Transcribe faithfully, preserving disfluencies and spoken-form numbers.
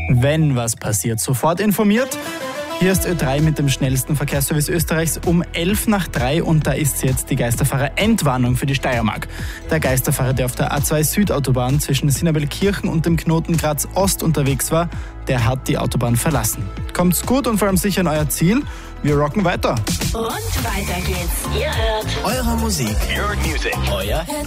Wenn was passiert, sofort informiert. Hier ist Ö drei mit dem schnellsten Verkehrsservice Österreichs um elf nach drei und da ist jetzt die Geisterfahrer-Endwarnung für die Steiermark. Der Geisterfahrer, der auf der A zwei Südautobahn zwischen Sinnabelkirchen und dem Knoten Graz Ost unterwegs war, der hat die Autobahn verlassen. Kommt's gut und vor allem sicher an euer Ziel. Wir rocken weiter. Und weiter geht's. Ihr hört Eure Musik. Your music. Euer Hit